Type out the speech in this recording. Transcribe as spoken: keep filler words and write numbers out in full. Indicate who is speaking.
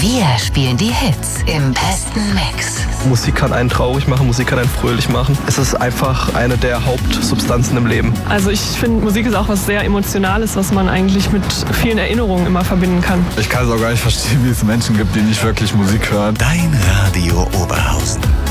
Speaker 1: Wir spielen die Hits im besten Mix.
Speaker 2: Musik kann einen traurig machen, Musik kann einen fröhlich machen. Es ist einfach eine der Hauptsubstanzen im Leben.
Speaker 3: Also ich finde, Musik ist auch was sehr Emotionales, was man eigentlich mit vielen Erinnerungen immer verbinden kann.
Speaker 4: Ich kann es auch gar nicht verstehen, wie es Menschen gibt, die nicht wirklich Musik hören.
Speaker 5: Dein Radio Oberhausen.